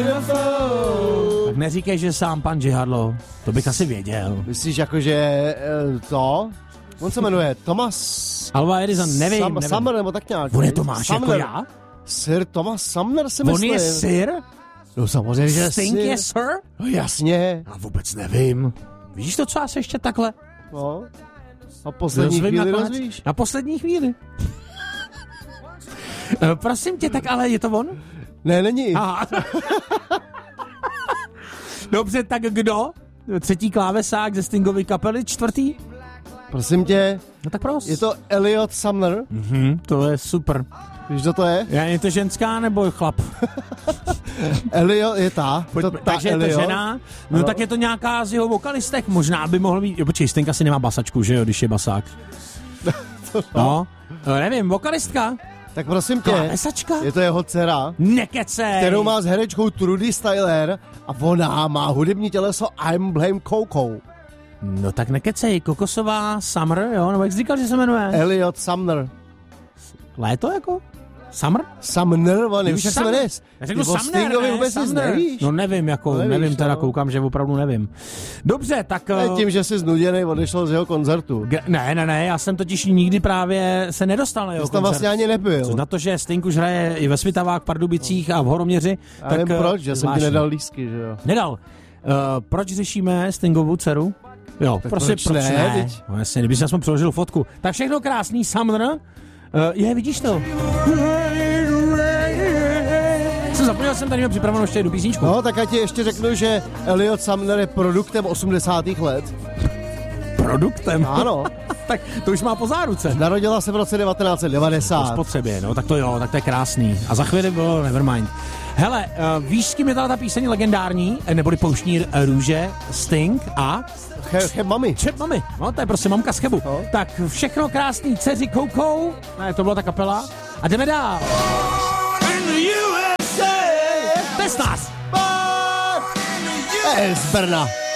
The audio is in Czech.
Tak neříkej, že sám pan Žihadlo, to bych asi věděl. Myslíš jakože to? On se jmenuje Thomas... Alva Edison, nevím. Sumner, nebo tak nějak. On je Tomáš jako já? Sir Thomas Sumner si myslím. On je Sir? No samozřejmě, že Sting je Sir? No jasně. Já vůbec nevím. Vidíš to, co asi ještě takhle? No. Na poslední chvíli rozvíš. Na poslední chvíli. Prosím tě, tak ale je to on? Ne, není. Aha. Dobře, tak kdo? Třetí klávesák ze Stingovy kapely, čtvrtý? Prosím tě. No tak prosím. Je to Elliot Sumner. To je super. Víš, kdo to je? Je to ženská nebo chlap? Elliot je ta. Takže Elliot. je to žena. No ano. Tak je to nějaká z jeho vokalistek. Možná by mohl být... Počkej, Sting asi nemá basačku, že jo, když je basák. No, nevím, vokalistka. Tak prosím tě, klávesačka? Je to jeho dcera. Nekecej. Kterou má s herečkou Trudy Styler a ona má hudební těleso I'm Blame Coco. No tak nekecej, kokosová Summer, jo, nebo jak jsi říkal, že se jmenuje? Elliot Sumner. Léto jako? Summer? Sumner, nevíš, jak se jmenuje? Já řeknu Sumner, ne, vůbec Sumner. Nevíš? No nevím, jako, nevíš, nevím, teda koukám, že opravdu nevím. Dobře, tak... Tím, že jsi znuděnej odešel z jeho koncertu. Ne, já jsem totiž nikdy právě se nedostal na jeho koncert. Jsi tam vlastně ani nebyl. Což na to, že Sting už hraje i ve Svitavách, v Pardubicích a v Horoměři. Já nevím proč, že jsem ti nedal lístky, že jo? Nedal. Proč řešíme Stingovou dceru? Jo, tak prostě proč ne? No jasně, kdyby jsem přeložil fotku. Tak všechno krásný, Sumner. Vidíš to? Zapomněl jsem tady připravenou ještě jednu písničku. No, tak já ti ještě řeknu, že Elliot Sumner je produktem 80. let. Produktem? Ano. Tak to už má po záruce. Narodila se v roce 1990. Po spotřebě, no, tak to jo, tak to je krásný. A za chvíli bylo Nevermind. Hele, víš, s kým je ta píseň legendární, neboli Pouštní růže, Sting a... Cheb Mami. Cheb Mami, no, to je prostě mamka z Chebu. No. Tak všechno krásný, dceři Coco, ne, to byla ta kapela. A jdeme dál. Bez nás. Z Brna.